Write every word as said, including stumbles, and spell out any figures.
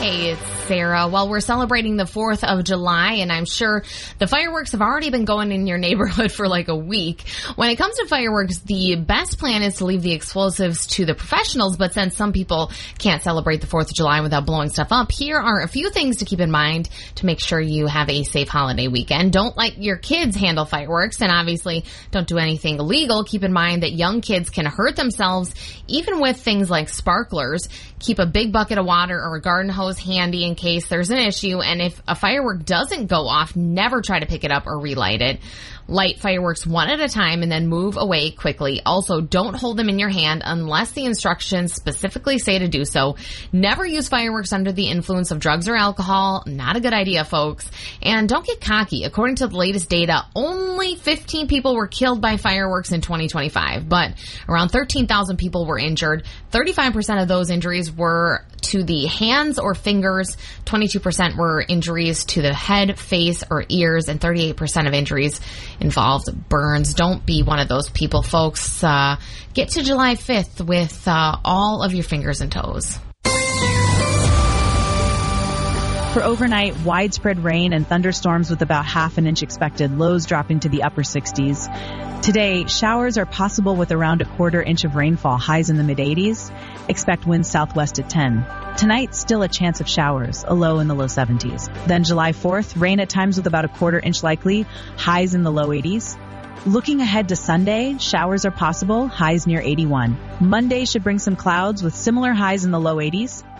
Hey, it's Sarah. Well, we're celebrating the fourth of July, and I'm sure the fireworks have already been going in your neighborhood for like a week. When it comes to fireworks, the best plan is to leave the explosives to the professionals, but since some people can't celebrate the fourth of July without blowing stuff up, here are a few things to keep in mind to make sure you have a safe holiday weekend. Don't let your kids handle fireworks, and obviously don't do anything illegal. Keep in mind that young kids can hurt themselves even with things like sparklers. Keep a big bucket of water or a garden hose handy in case there's an issue, and if a firework doesn't go off, never try to pick it up or relight it. Light fireworks one at a time and then move away quickly. Also, don't hold them in your hand unless the instructions specifically say to do so. Never use fireworks under the influence of drugs or alcohol. Not a good idea, folks. And don't get cocky. According to the latest data, only fifteen people were killed by fireworks in twenty twenty-five, but around thirteen thousand people were injured. thirty-five percent of those injuries were to the hands or fingers, twenty-two percent were injuries to the head, face, or ears, and thirty-eight percent of injuries involved burns. Don't be one of those people, folks. Uh, get to July fifth with uh, all of your fingers and toes. For overnight, widespread rain and thunderstorms with about half an inch expected, lows dropping to the upper sixties. Today, showers are possible with around a quarter inch of rainfall, highs in the mid-eighties. Expect winds southwest at ten. Tonight, still a chance of showers, a low in the low seventies. Then July fourth, rain at times with about a quarter inch likely, highs in the low eighties. Looking ahead to Sunday, showers are possible, highs near eighty-one. Monday should bring some clouds with similar highs in the low eighties.